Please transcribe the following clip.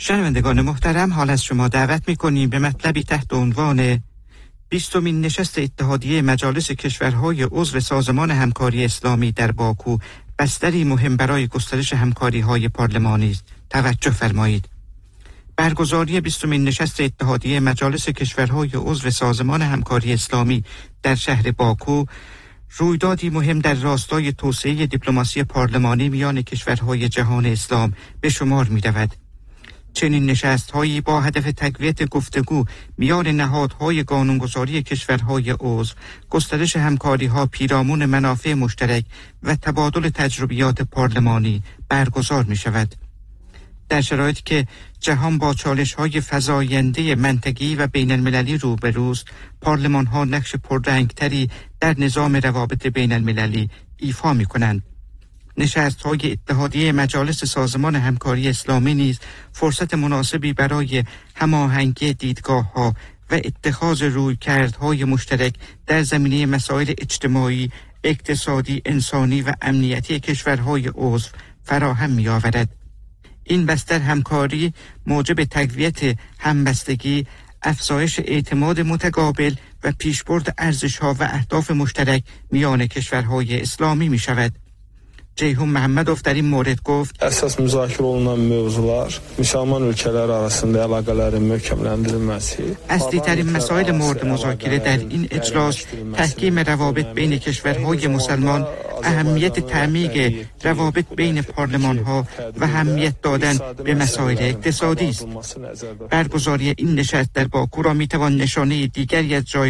شنوندگان محترم، حال از شما دعوت می‌کنیم به مطلبی تحت عنوان 20مین نشست اتحادیه مجالس کشورهای عضو سازمان همکاری اسلامی در باکو بستری مهم برای گسترش همکاری‌های پارلمانی است. توجه فرمایید. برگزاری 20مین نشست اتحادیه مجالس کشورهای عضو سازمان همکاری اسلامی در شهر باکو رویدادی مهم در راستای توسعه دیپلماسی پارلمانی میان کشورهای جهان اسلام به شمار می‌رود. چنین نشست‌هایی با هدف تقویت گفتگو میان نهادهای قانونگذاری کشورهای عضو، گسترش همکاری‌ها پیرامون منافع مشترک و تبادل تجربیات پارلمانی برگزار می‌شود. در شرایطی که جهان با چالش‌های فزاینده منطقی و بین‌المللی روبروست، پارلمان‌ها نقش پررنگتری در نظام روابط بین‌المللی ایفا می‌کنند. نشست‌های اتحادیه مجالس سازمان همکاری اسلامی نیز فرصت مناسبی برای هماهنگی دیدگاه‌ها و اتخاذ رویکردهای مشترک در زمینه مسائل اجتماعی، اقتصادی، انسانی و امنیتی کشورهای عضو فراهم می‌آورد. این بستر همکاری موجب تقویت همبستگی، افزایش اعتماد متقابل و پیشبرد ارزش‌ها و اهداف مشترک میان کشورهای اسلامی می‌شود. Ceyhun Məhəmmədov در این مورد گفت: Əsas müzakirə olunan mövzular müsəlman ölkələr arasında əlaqələrin möhkəmləndirilməsi. اصلی ترین مسائل مورد مذاکره در این اجلاس تحکیم روابط بین کشورهای مسلمان، اهمیت تعمیق روابط بین پارلمان‌ها و اهمیت دادن به مسائل اقتصادی است. برگزاری این نشست در باکو را می‌توان نشانه دیگری از